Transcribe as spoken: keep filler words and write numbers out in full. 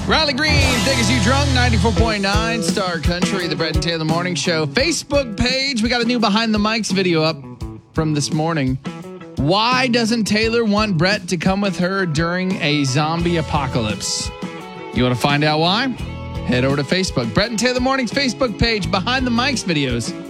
Riley Green, Think Is You Drunk, ninety-four point nine, Star Country, the Brett and Taylor Morning Show. Facebook page, we got a new Behind the Mics video up from this morning. Why doesn't Taylor want Brett to come with her during a zombie apocalypse? You want to find out why? Head over to Facebook. Brett and Taylor Morning's Facebook page, Behind the Mics videos.